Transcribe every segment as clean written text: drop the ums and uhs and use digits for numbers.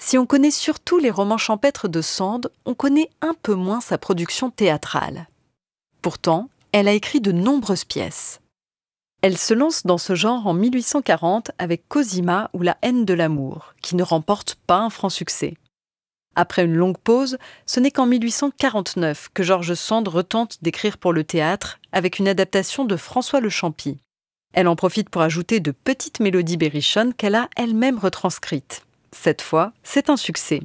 Si on connaît surtout les romans champêtres de Sand, on connaît un peu moins sa production théâtrale. Pourtant, elle a écrit de nombreuses pièces. Elle se lance dans ce genre en 1840 avec Cosima ou La haine de l'amour, qui ne remporte pas un franc succès. Après une longue pause, ce n'est qu'en 1849 que George Sand retente d'écrire pour le théâtre avec une adaptation de François Le Champy. Elle en profite pour ajouter de petites mélodies berrichonnes qu'elle a elle-même retranscrites. Cette fois, c'est un succès.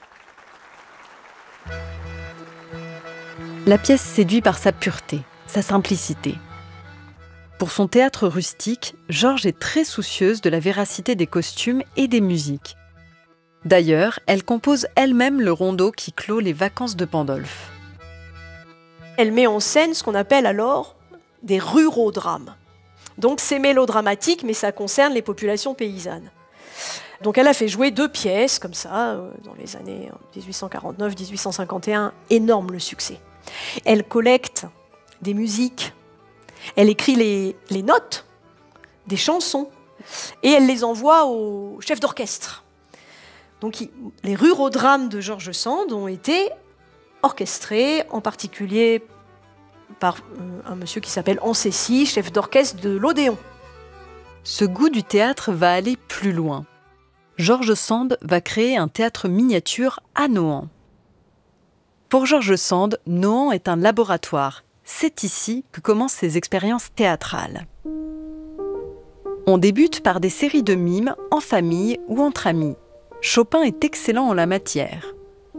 La pièce séduit par sa pureté, sa simplicité. Pour son théâtre rustique, Georges est très soucieuse de la véracité des costumes et des musiques. D'ailleurs, elle compose elle-même le rondeau qui clôt les vacances de Pandolphe. Elle met en scène ce qu'on appelle alors des rurodrames. Donc c'est mélodramatique, mais ça concerne les populations paysannes. Donc elle a fait jouer 2 pièces comme ça, dans les années 1849-1851, énorme le succès. Elle collecte des musiques, elle écrit les notes des chansons et elle les envoie au chef d'orchestre. Donc les rurodrames de George Sand ont été orchestrés, en particulier par un monsieur qui s'appelle Ancessy, chef d'orchestre de l'Odéon. Ce goût du théâtre va aller plus loin. George Sand va créer un théâtre miniature à Nohant. Pour George Sand, Nohant est un laboratoire. C'est ici que commencent ses expériences théâtrales. On débute par des séries de mimes en famille ou entre amis. Chopin est excellent en la matière.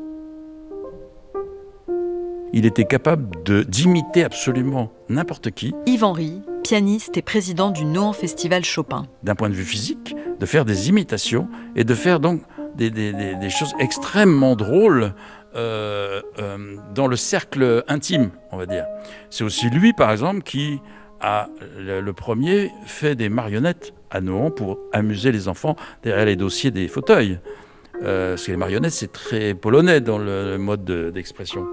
Il était capable d'imiter absolument n'importe qui. Yves Henry, pianiste et président du Nohant Festival Chopin. D'un point de vue physique, de faire des imitations et de faire donc des choses extrêmement drôles dans le cercle intime, on va dire. C'est aussi lui, par exemple, qui a le premier fait des marionnettes à Nohant pour amuser les enfants derrière les dossiers des fauteuils. Parce que les marionnettes, c'est très polonais dans le mode d'expression.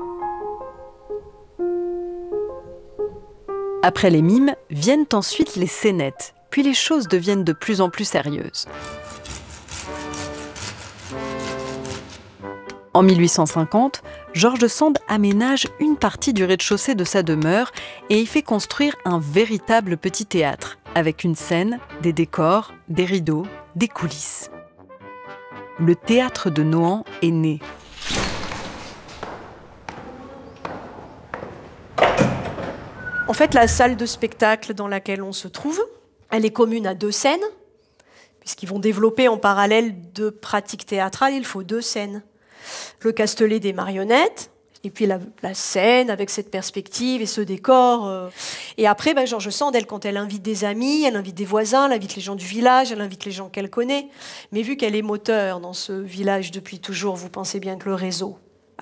Après les mimes, viennent ensuite les scénettes, puis les choses deviennent de plus en plus sérieuses. En 1850, George Sand aménage une partie du rez-de-chaussée de sa demeure et y fait construire un véritable petit théâtre, avec une scène, des décors, des rideaux, des coulisses. Le théâtre de Nohant est né. En fait, la salle de spectacle dans laquelle on se trouve, elle est commune à 2 scènes, puisqu'ils vont développer en parallèle 2 pratiques théâtrales, il faut 2 scènes. Le castelet des marionnettes, et puis la scène avec cette perspective et ce décor. Et après, George Sand, quand elle invite des amis, elle invite des voisins, elle invite les gens du village, elle invite les gens qu'elle connaît. Mais vu qu'elle est moteur dans ce village depuis toujours, vous pensez bien que le réseau